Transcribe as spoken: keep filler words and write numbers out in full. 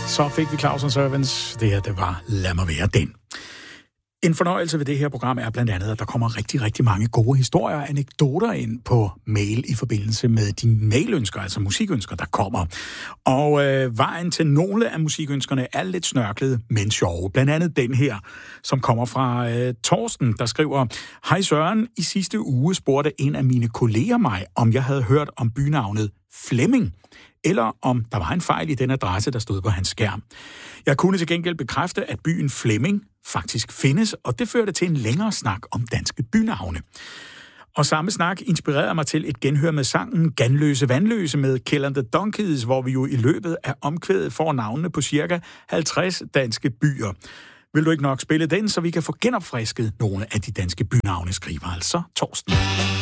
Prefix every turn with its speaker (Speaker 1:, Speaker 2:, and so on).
Speaker 1: Så fik vi Claus Servants. Det her, det var Lad mig være den. En fornøjelse ved det her program er blandt andet, at der kommer rigtig, rigtig mange gode historier og anekdoter ind på mail i forbindelse med de mailønsker, altså musikønsker, der kommer. Og øh, vejen til nogle af musikønskerne er lidt snørklet, men sjove. Blandt andet den her, som kommer fra øh, Torsten, der skriver: Hej Søren, i sidste uge spurgte en af mine kolleger mig, om jeg havde hørt om bynavnet Flemming, eller om der var en fejl i den adresse, der stod på hans skærm. Jeg kunne til gengæld bekræfte, at byen Flemming faktisk findes, og det førte til en længere snak om danske bynavne. Og samme snak inspirerede mig til et genhør med sangen Ganløse Vandløse med Kill and the Donkeys, hvor vi jo i løbet af omkvædet får navnene på cirka halvtreds danske byer. Vil du ikke nok spille den, så vi kan få genopfrisket nogle af de danske bynavne, skriver altså Torsten.